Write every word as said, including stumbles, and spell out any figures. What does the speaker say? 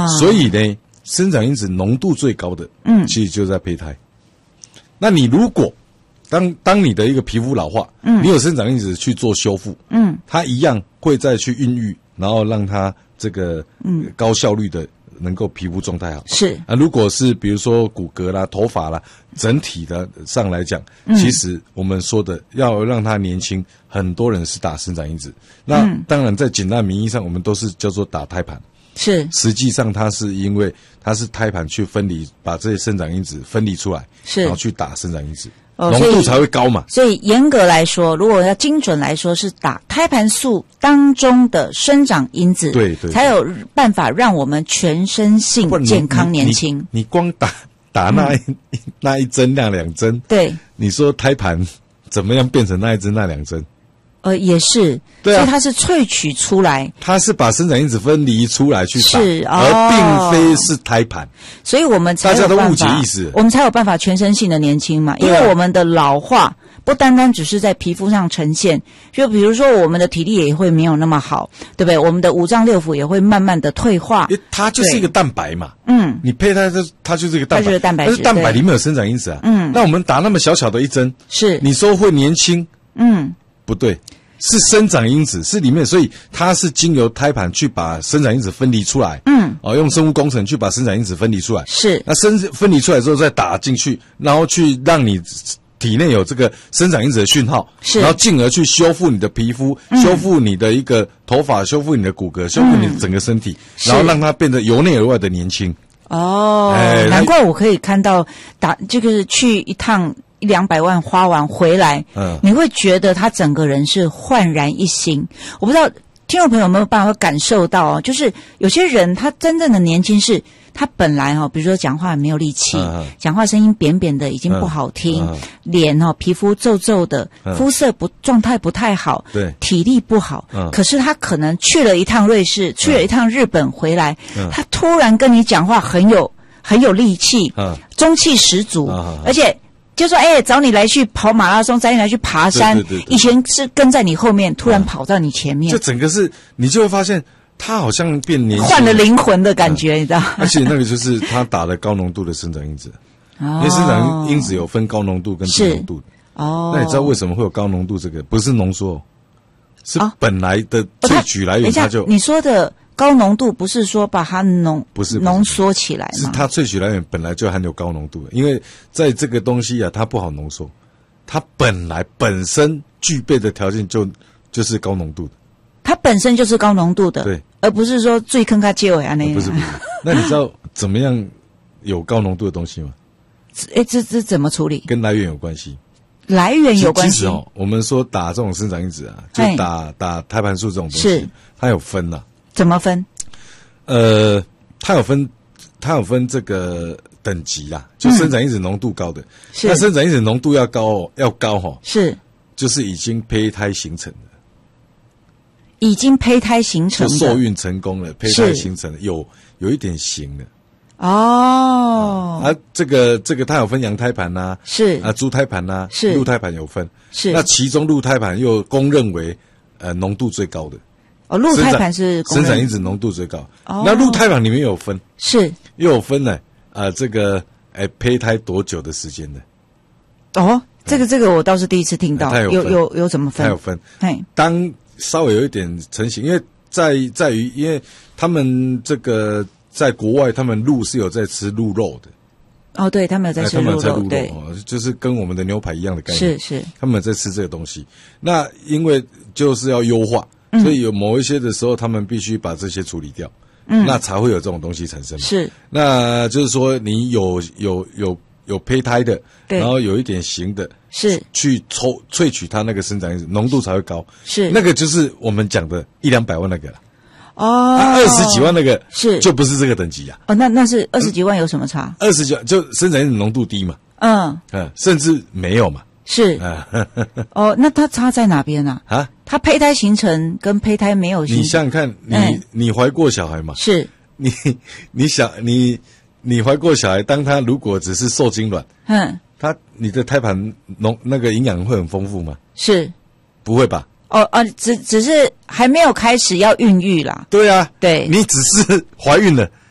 啊， 所以呢，生长因子浓度最高的，嗯，其实就在胚胎。那你如果当当你的一个皮肤老化，嗯，你有生长因子去做修复，嗯，它一样会再去孕育，然后让它这个嗯高效率的能够皮肤状态好。 是啊，如果是比如说骨骼啦、头发啦，整体的上来讲，嗯、其实我们说的要让它年轻，很多人是打生长因子。那、嗯、当然在简单名义上，我们都是叫做打胎盘。 是， 实际上它是因为它是胎盘去分离，把这些生长因子分离出来，是，然后去打生长因子，浓、哦、度才会高嘛。 所以严格来说，如果要精准来说，是打胎盘素当中的生长因子， 对 对, 对， 才有办法让我们全身性健康年轻。 你, 你, 你光打打那一、嗯、那一针那两针， 对， 你说胎盘怎么样变成那一针那两针？ 呃，也是， 对啊， 所以它是萃取出来， 它是把生长因子分离出来去打， 是，哦、 而并非是胎盘， 所以我们才有办法， 大家都误解意思， 我们才有办法全身性的年轻嘛，因为我们的老化不单单只是在皮肤上呈现，就比如说我们的体力也会没有那么好，对不对？我们的五脏六腑也会慢慢的退化， 它就是一个蛋白嘛， 嗯， 你胚胎它它就是一个蛋白， 它就是蛋白质， 但是蛋白里面有生长因子啊，嗯，那我们打那么小小的一针， 是， 你说会年轻， 嗯， 不对。是生长因子是里面，所以它是经由胎盘去把生长因子分离出来，嗯，哦，用生物工程去把生长因子分离出来， 是， 那生分离出来之后再打进去，然后去让你体内有这个生长因子的讯号， 是， 然后进而去修复你的皮肤，嗯、修复你的一个头发，修复你的骨骼，修复你整个身体，嗯、然后让它变得由内而外的年轻。 哦， 哎、 难怪我可以看到打这个去一趟。一两百万花完回来，嗯，你会觉得他整个人是焕然一新。我不知道听众朋友有没有办法感受到哦，就是有些人他真正的年轻是，他本来哈、哦，比如说讲话没有力气，嗯、讲话声音扁扁的，已经不好听，嗯、脸哈、哦、皮肤皱皱的，嗯、肤色不状态不太好， 对， 体力不好，嗯，可是他可能去了一趟瑞士，嗯、去了一趟日本回来，嗯、他突然跟你讲话很有很有力气，嗯，中气十足，嗯、而且。就说哎，找你来去跑马拉松，找你来去爬山。 对对对对， 以前是跟在你后面，突然跑到你前面， 就整个是你就会发现他好像变年轻， 换了灵魂的感觉，嗯、你知道？ 而且那个就是他打了高浓度的生长因子，哦、因为生长因子有分高浓度跟低浓度的。哦，那你知道为什么会有高浓度？这个不是浓缩，是本来的萃取来源，它就、 哦、你说的。高浓度不是说把它浓不是浓缩起来吗？ 是它萃取来源本来就含有高浓度的，因为在这个东西啊，它不好浓缩，它本来本身具备的条件就就是高浓度的。 它本身就是高浓度的， 对， 而不是说最坑它就啊那样。 不是不是，那你知道怎么样有高浓度的东西吗？ 哎，这这怎么处理？ 跟来源有关系。 来源有关系。 其实哦，我们说打这种生长因子啊，就打打胎盘素这种东西，它有分呐、啊。 怎么分？ 呃，它有分，它有分这个等级啦，就生长因子浓度高的。是、嗯。那生长因子浓度要高哦，要高哈、哦。是。就是已经胚胎形成的。 已经胚胎形成的。 就受孕成功了，胚胎形成了，有有一点形了。 哦。 啊，这个这个它有分羊胎盘呐、啊， 是。 啊，猪胎盘呐、啊， 是。 鹿胎盘有分。 是。 那其中鹿胎盘又公认为呃浓度最高的。 哦，鹿胎盘是生长因子浓度最高。哦，那鹿胎盘里面有分， 是又有分呢。呃，这个哎，胚胎多久的时间呢？ 哦，这个这个我倒是第一次听到， 有有有有怎么分？ 它有分。哎，当稍微有一点成型，因为在在于，因为他们这个在国外，他们鹿是有在吃鹿肉的。 哦，对，他们有在吃鹿肉， 他们在鹿肉， 对， 就是跟我们的牛排一样的概是念。 是， 他们在吃这个东西。那因为就是要优化。所以有某一些的时候，他们必须把这些处理掉，嗯，那才会有这种东西产生。 是， 那就是说你有有有有胚胎的，然后有一点形的， 是去抽萃取它那个生长因子浓度才会高， 是那个就是我们讲的一两百万那个了。 哦， 二十几万那个是就不是这个等级啊。 哦，那那是二十几万有什么差？ 二十几万就生长因子浓度低嘛，嗯嗯，甚至没有嘛。 是哦，那它差在哪边呢？啊，它胚胎形成跟胚胎没有形成， 你想想看，你、嗯、你怀过小孩吗？ 是， 你你想你你怀过小孩，当他如果只是受精卵，嗯，他你的胎盘浓那个营养会很丰富吗？ 是， 不会吧？ 哦哦，只只是还没有开始要孕育啦。 对啊， 对， 你只是怀孕了，